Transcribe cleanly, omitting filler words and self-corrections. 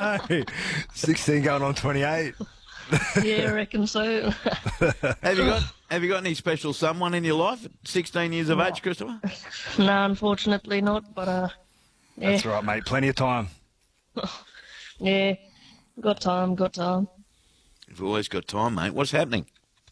know. 16 going on 28. Yeah, I reckon so. Have you got any special someone in your life at 16 years of age, Christopher? No, unfortunately not, but yeah. That's right, mate. Plenty of time. Yeah, got time. You've always got time, mate. What's happening?